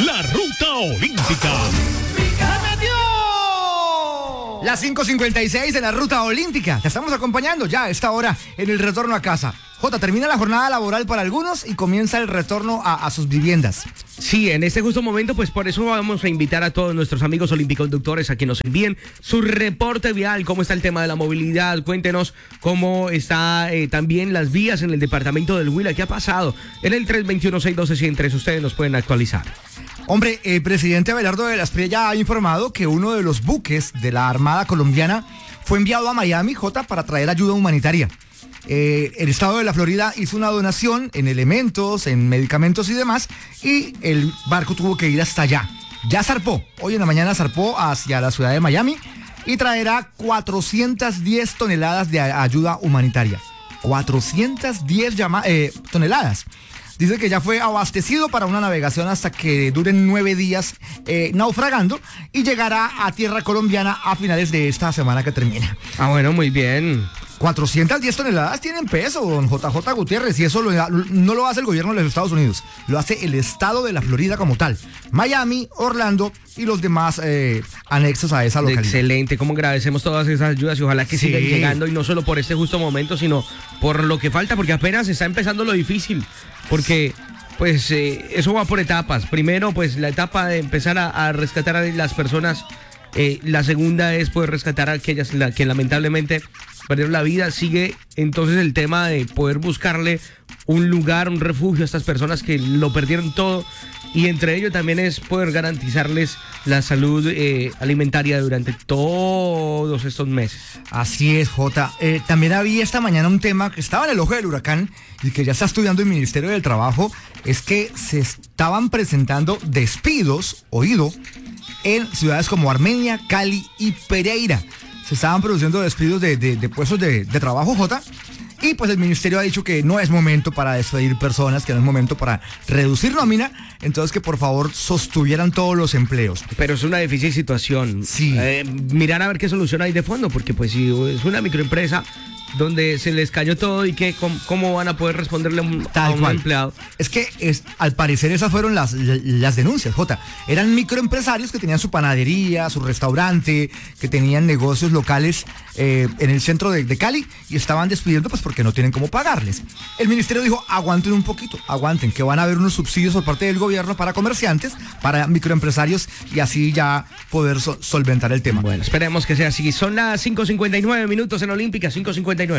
la Ruta Olímpica. Las 5:56 de la Ruta Olímpica. Te estamos acompañando ya a esta hora en el retorno a casa. Jota, termina la jornada laboral para algunos y comienza el retorno a sus viviendas. Sí, en este justo momento, pues por eso vamos a invitar a todos nuestros amigos olimpiconductores a que nos envíen su reporte vial, cómo está el tema de la movilidad, cuéntenos cómo está también las vías en el departamento del Huila, qué ha pasado. En el 321-612-103 ustedes nos pueden actualizar. Hombre, el presidente Abelardo de la Espriella ha informado que uno de los buques de la Armada colombiana fue enviado a Miami, Jota, para traer ayuda humanitaria. El estado de la Florida hizo una donación en elementos, en medicamentos y demás, y el barco tuvo que ir hasta allá. Ya zarpó, hoy en la mañana zarpó hacia la ciudad de Miami y traerá 410 toneladas de ayuda humanitaria. 410 toneladas. Dice que ya fue abastecido para una navegación hasta que duren 9 días naufragando y llegará a tierra colombiana a finales de esta semana que termina. Ah, bueno, muy bien. 410 toneladas tienen peso, don JJ Gutiérrez, y eso no lo hace el gobierno de los Estados Unidos, lo hace el estado de la Florida como tal. Miami, Orlando y los demás anexos a esa localidad. Excelente, como agradecemos todas esas ayudas y ojalá que sigan llegando, y no solo por este justo momento, sino por lo que falta, porque apenas está empezando lo difícil, porque pues eso va por etapas. Primero, pues la etapa de empezar a rescatar a las personas, la segunda es poder rescatar a aquellas que lamentablemente perdieron la vida. Sigue entonces el tema de poder buscarle un lugar, un refugio a estas personas que lo perdieron todo, y entre ello también es poder garantizarles la salud alimentaria durante todos estos meses. Así es, Jota. También había esta mañana un tema que estaba en el ojo del huracán y que ya está estudiando el Ministerio del Trabajo, es que se estaban presentando despidos, oído, en ciudades como Armenia, Cali y Pereira. Se estaban produciendo despidos de puestos de trabajo, Jota, y pues el ministerio ha dicho que no es momento para despedir personas, que no es momento para reducir nómina, entonces que por favor sostuvieran todos los empleos. Pero es una difícil situación. Sí. Mirar a ver qué solución hay de fondo, porque pues si es una microempresa donde se les cayó todo y que cómo van a poder responderle a un empleado. Es que al parecer esas fueron las denuncias, Jota. Eran microempresarios que tenían su panadería, su restaurante, que tenían negocios locales en el centro de Cali y estaban despidiendo pues porque no tienen cómo pagarles. El ministerio dijo, aguanten un poquito, aguanten, que van a haber unos subsidios por parte del gobierno para comerciantes, para microempresarios y así ya poder solventar el tema. Bueno, esperemos que sea así. Son las 5:59 minutos en Olímpica, 5:59